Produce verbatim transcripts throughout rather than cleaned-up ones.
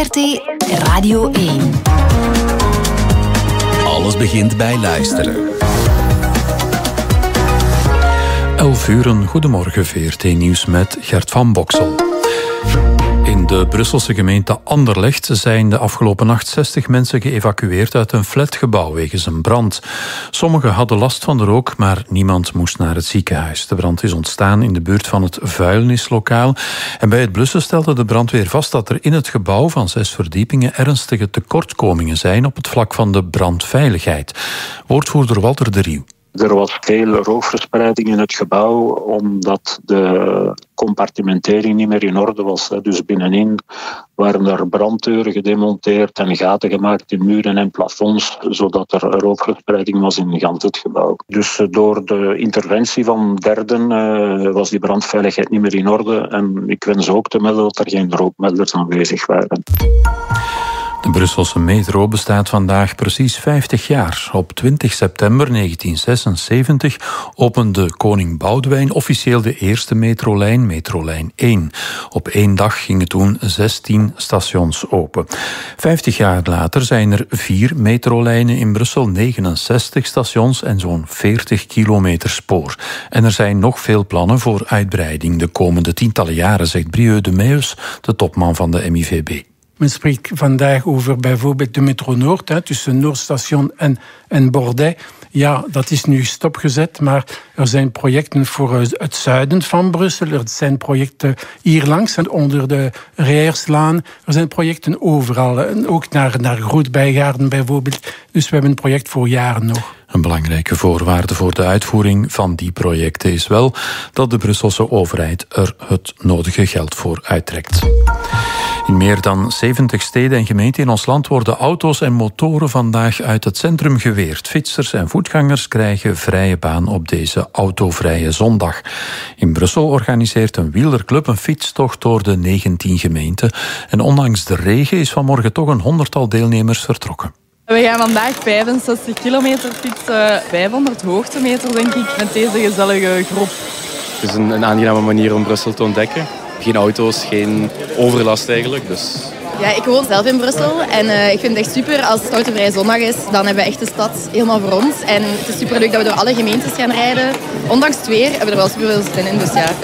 R T Radio één. Alles begint bij luisteren. elf uur, een goedemorgen, V R T-nieuws met Gert van Boksel. In de Brusselse gemeente Anderlecht zijn de afgelopen nacht zestig mensen geëvacueerd uit een flatgebouw wegens een brand. Sommigen hadden last van de rook, maar niemand moest naar het ziekenhuis. De brand is ontstaan in de buurt van het vuilnislokaal. En bij het blussen stelde de brandweer vast dat er in het gebouw van zes verdiepingen ernstige tekortkomingen zijn op het vlak van de brandveiligheid. Woordvoerder Walter de Rieuw. Er was veel rookverspreiding in het gebouw omdat de compartimentering niet meer in orde was. Dus binnenin waren er branddeuren gedemonteerd en gaten gemaakt in muren en plafonds, zodat er rookverspreiding was in gans het gebouw. Dus door de interventie van derden was die brandveiligheid niet meer in orde. En ik wens ook te melden dat er geen rookmelders aanwezig waren. De Brusselse metro bestaat vandaag precies vijftig jaar. Op twintig september negentien zesenzeventig opende koning Boudewijn officieel de eerste metrolijn, metrolijn één. Op één dag gingen toen zestien stations open. Vijftig jaar later zijn er vier metrolijnen in Brussel, negenenzestig stations en zo'n veertig kilometer spoor. En er zijn nog veel plannen voor uitbreiding de komende tientallen jaren, zegt Brieux de Meus, de topman van de M I V B. Men spreekt vandaag over bijvoorbeeld de Metro Noord, hè, tussen Noordstation en, en Bordij. Ja, dat is nu stopgezet, maar er zijn projecten voor het zuiden van Brussel. Er zijn projecten hier langs en onder de Rijerslaan. Er zijn projecten overal, en ook naar, naar Groot-Bijgaarden bijvoorbeeld. Dus we hebben een project voor jaren nog. Een belangrijke voorwaarde voor de uitvoering van die projecten is wel dat de Brusselse overheid er het nodige geld voor uittrekt. In meer dan zeventig steden en gemeenten in ons land worden auto's en motoren vandaag uit het centrum geweerd. Fietsers en voetgangers krijgen vrije baan op deze autovrije zondag. In Brussel organiseert een wielerclub een fietstocht door de negentien gemeenten. En ondanks de regen is vanmorgen toch een honderdtal deelnemers vertrokken. We gaan vandaag vijfenzestig kilometer fietsen, vijfhonderd hoogtemeter denk ik, met deze gezellige groep. Het is een, een aangename manier om Brussel te ontdekken. Geen auto's, geen overlast eigenlijk. Dus. Ja, ik woon zelf in Brussel en uh, ik vind het echt super als het autovrije zondag is. Dan hebben we echt de stad helemaal voor ons. En het is super leuk dat we door alle gemeentes gaan rijden. Ondanks het weer hebben we er wel super veel zin in, dus ja.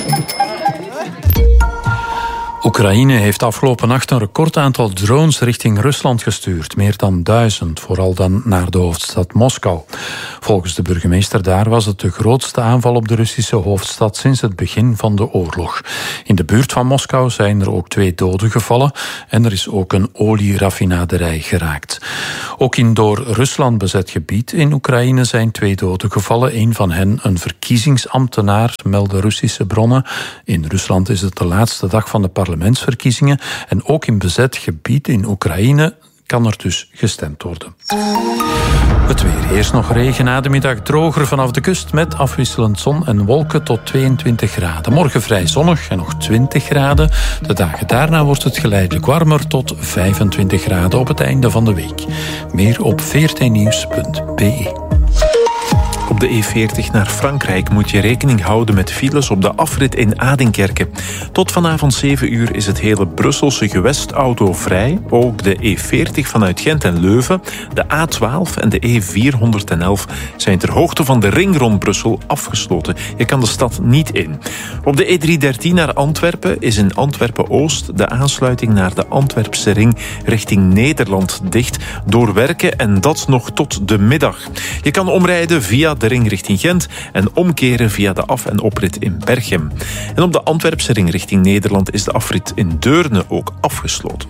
Oekraïne heeft afgelopen nacht een recordaantal drones richting Rusland gestuurd. Meer dan duizend, vooral dan naar de hoofdstad Moskou. Volgens de burgemeester daar was het de grootste aanval op de Russische hoofdstad sinds het begin van de oorlog. In de buurt van Moskou zijn er ook twee doden gevallen en er is ook een olieraffinaderij geraakt. Ook in door Rusland bezet gebied in Oekraïne zijn twee doden gevallen. Een van hen een verkiezingsambtenaar, melden Russische bronnen. In Rusland is het de laatste dag van de parlementsverkiezingen en ook in bezet gebied in Oekraïne kan er dus gestemd worden. Het weer. Eerst nog regen, na de middag droger vanaf de kust met afwisselend zon en wolken tot tweeëntwintig graden. Morgen vrij zonnig en nog twintig graden. De dagen daarna wordt het geleidelijk warmer tot vijfentwintig graden op het einde van de week. Meer op v r t nieuws punt b e. Op de E veertig naar Frankrijk moet je rekening houden met files op de afrit in Adinkerke. Tot vanavond zeven uur is het hele Brusselse gewest autovrij. Ook de E veertig vanuit Gent en Leuven, de A twaalf en de E vierhonderdelf zijn ter hoogte van de ring rond Brussel afgesloten. Je kan de stad niet in. Op de E driehonderddertien naar Antwerpen is in Antwerpen-Oost de aansluiting naar de Antwerpse ring richting Nederland dicht door werken en dat nog tot de middag. Je kan omrijden via de ring richting Gent en omkeren via de af- en oprit in Berchem. En op de Antwerpse ring richting Nederland is de afrit in Deurne ook afgesloten.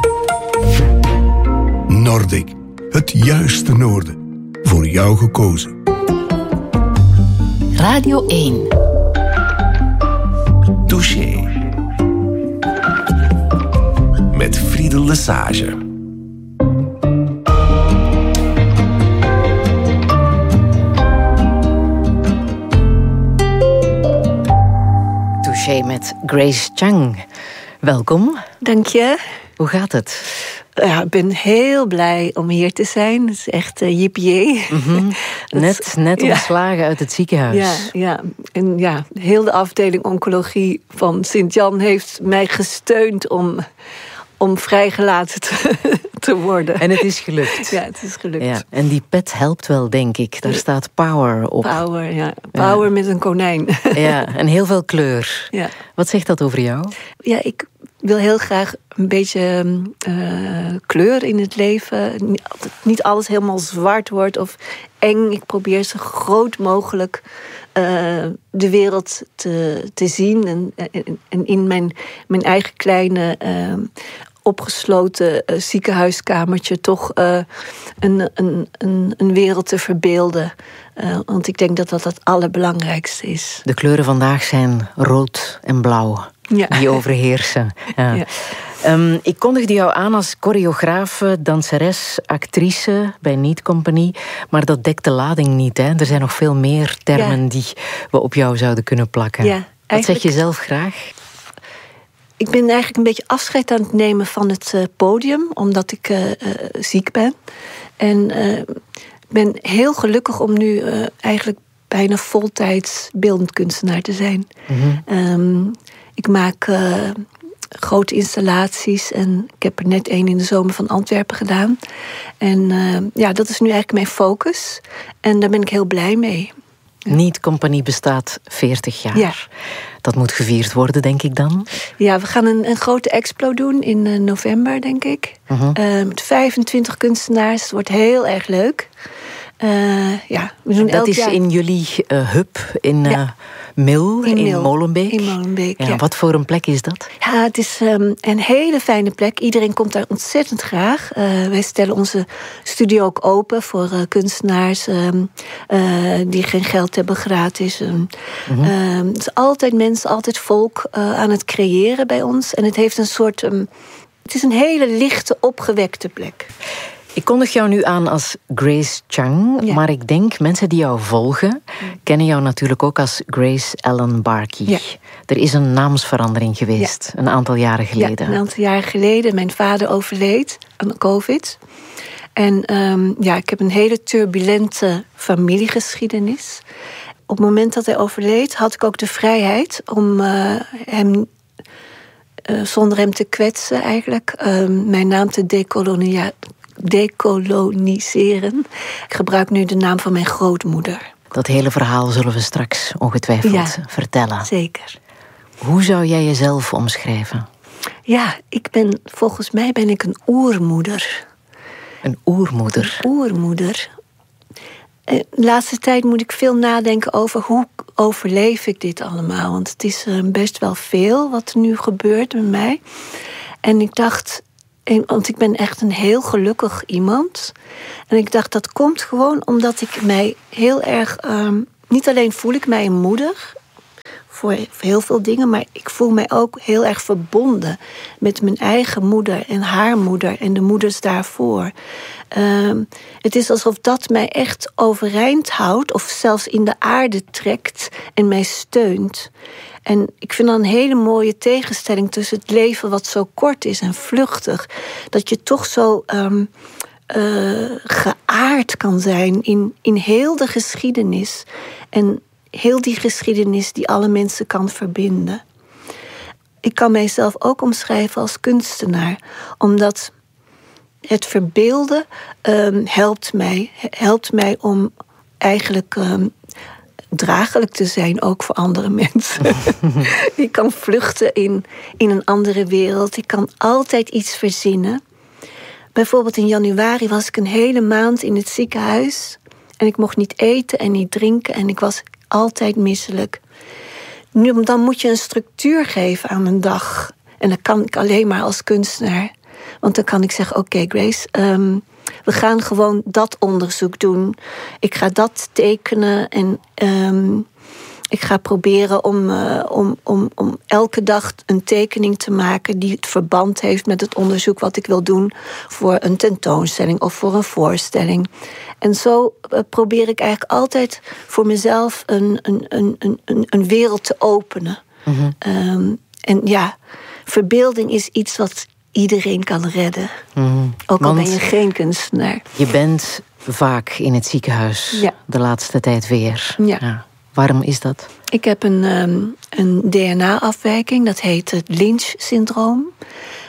Nordic, het juiste noorden. Voor jou gekozen. Radio één. Touché. Met Friedel Lesage. Met Grace Chang. Welkom. Dank je. Hoe gaat het? Ja, ik ben heel blij om hier te zijn. Het is echt uh, jippie. Mm-hmm. Net, net ontslagen ja. uit het ziekenhuis. Ja, ja. En ja, heel de afdeling oncologie van Sint-Jan heeft mij gesteund om, om vrijgelaten te, te worden. En het is gelukt. Ja, het is gelukt. Ja, en die pet helpt wel, denk ik. Daar staat power op. Power, ja. Power ja. met een konijn. Ja, en heel veel kleur. Ja. Wat zegt dat over jou? Ja, ik wil heel graag een beetje uh, kleur in het leven. Niet, niet alles helemaal zwart wordt of eng. Ik probeer zo groot mogelijk uh, de wereld te, te zien. En, en, en in mijn, mijn eigen kleine uh, opgesloten uh, ziekenhuiskamertje toch uh, een, een, een, een wereld te verbeelden. Uh, want ik denk dat dat het allerbelangrijkste is. De kleuren vandaag zijn rood en blauw. Ja. Die overheersen. Ja. Ja. Um, ik kondigde jou aan als choreografe, danseres, actrice bij Neat Company. Maar dat dekt de lading niet. Hè? Er zijn nog veel meer termen ja. die we op jou zouden kunnen plakken. Ja, wat zeg je zelf graag? Ik ben eigenlijk een beetje afscheid aan het nemen van het uh, podium. Omdat ik uh, uh, ziek ben. En uh, ik ben heel gelukkig om nu uh, eigenlijk bijna voltijds beeldend kunstenaar te zijn. Mm-hmm. Um, ik maak uh, grote installaties en ik heb er net één in de zomer van Antwerpen gedaan. En uh, ja, dat is nu eigenlijk mijn focus. En daar ben ik heel blij mee. Ja. Neat Company bestaat veertig jaar. Ja. Dat moet gevierd worden, denk ik dan? Ja, we gaan een, een grote expo doen in uh, november, denk ik. Uh-huh. Uh, met vijfentwintig kunstenaars. Het wordt heel erg leuk. Uh, ja, we doen dat elk is jaar... in jullie uh, hub in... Uh, ja. Mil in, in Molenbeek. In Molenbeek, ja. ja. Wat voor een plek is dat? Ja, het is um, een hele fijne plek. Iedereen komt daar ontzettend graag. Uh, wij stellen onze studio ook open voor uh, kunstenaars um, uh, die geen geld hebben, gratis. Um, mm-hmm. uh, het is altijd mensen, altijd volk uh, aan het creëren bij ons. En het heeft een soort... Um, het is een hele lichte, opgewekte plek. Ik kondig jou nu aan als Grace Chang, ja. maar ik denk mensen die jou volgen kennen jou natuurlijk ook als Grace Ellen Barkey. Ja. Er is een naamsverandering geweest, ja. een aantal jaren geleden. Ja, een aantal jaren geleden. Mijn vader overleed aan COVID. En um, ja, ik heb een hele turbulente familiegeschiedenis. Op het moment dat hij overleed had ik ook de vrijheid om uh, hem... Uh, zonder hem te kwetsen eigenlijk, uh, mijn naam te decoloniseren. decoloniseren. Ik gebruik nu de naam van mijn grootmoeder. Dat hele verhaal zullen we straks ongetwijfeld ja, vertellen. Zeker. Hoe zou jij jezelf omschrijven? Ja, ik ben, volgens mij ben ik een oermoeder. Een oermoeder? Een oermoeder. De laatste tijd moet ik veel nadenken over hoe overleef ik dit allemaal. Want het is best wel veel wat er nu gebeurt met mij. En ik dacht... Want ik ben echt een heel gelukkig iemand. En ik dacht, dat komt gewoon omdat ik mij heel erg... Um, niet alleen voel ik mij een moeder... Voor heel veel dingen, maar ik voel mij ook heel erg verbonden... met mijn eigen moeder en haar moeder en de moeders daarvoor. Um, het is alsof dat mij echt overeind houdt... of zelfs in de aarde trekt en mij steunt... En ik vind dat een hele mooie tegenstelling tussen het leven wat zo kort is en vluchtig. Dat je toch zo um, uh, geaard kan zijn in, in heel de geschiedenis. En heel die geschiedenis die alle mensen kan verbinden. Ik kan mijzelf ook omschrijven als kunstenaar. Omdat het verbeelden um, helpt mij. Helpt mij om eigenlijk... Um, draaglijk te zijn, ook voor andere mensen. Ik kan vluchten in, in een andere wereld. Ik kan altijd iets verzinnen. Bijvoorbeeld in januari was ik een hele maand in het ziekenhuis. En ik mocht niet eten en niet drinken. En ik was altijd misselijk. Nu, dan moet je een structuur geven aan een dag. En dat kan ik alleen maar als kunstenaar. Want dan kan ik zeggen, oké okay, Grace... Um, we gaan gewoon dat onderzoek doen. Ik ga dat tekenen en um, ik ga proberen om, uh, om, om, om elke dag een tekening te maken die het verband heeft met het onderzoek wat ik wil doen voor een tentoonstelling of voor een voorstelling. En zo uh, probeer ik eigenlijk altijd voor mezelf een, een, een, een, een wereld te openen. Mm-hmm. Um, en ja, verbeelding is iets wat iedereen kan redden. Mm, ook al ben je geen kunstenaar. Je bent vaak in het ziekenhuis. Ja. De laatste tijd weer. Ja. Ja. Waarom is dat? Ik heb een, um, een D N A-afwijking. Dat heet het Lynch-syndroom.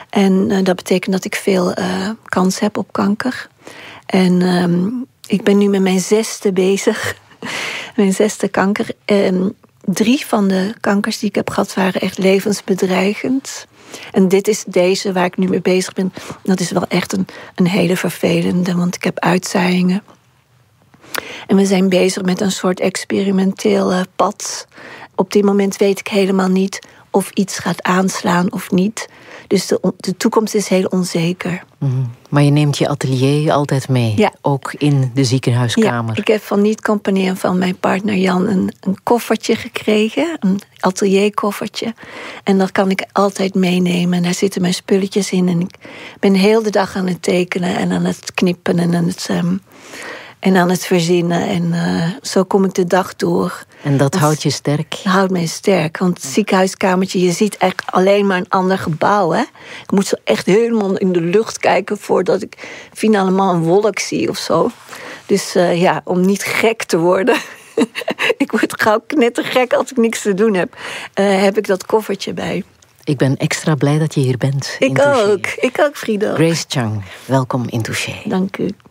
En uh, dat betekent dat ik veel uh, kans heb op kanker. En um, ik ben nu met mijn zesde bezig. Mijn zesde kanker. Um, drie van de kankers die ik heb gehad waren echt levensbedreigend. En dit is deze waar ik nu mee bezig ben. Dat is wel echt een, een hele vervelende, want ik heb uitzaaiingen. En we zijn bezig met een soort experimenteel uh, pad. Op dit moment weet ik helemaal niet of iets gaat aanslaan of niet. Dus de, de toekomst is heel onzeker. Mm-hmm. Maar je neemt je atelier altijd mee, ja. Ook in de ziekenhuiskamer. Ja, ik heb van Niet Company en van mijn partner Jan een, een koffertje gekregen. Een atelierkoffertje. En dat kan ik altijd meenemen. En daar zitten mijn spulletjes in. En ik ben heel de dag aan het tekenen en aan het knippen en aan het... Um, En aan het verzinnen. En uh, zo kom ik de dag door. En dat, dat houdt je sterk? Dat houdt mij sterk. Want het ziekenhuiskamertje, je ziet echt alleen maar een ander gebouw. Hè? Ik moet zo echt helemaal in de lucht kijken voordat ik finalement een wolk zie of zo. Dus uh, ja, om niet gek te worden. Ik word gauw knettergek als ik niks te doen heb. Uh, heb ik dat koffertje bij. Ik ben extra blij dat je hier bent. Ik ook. Ik ook, Frieda. Grace Chang, welkom in Touché. Dank u.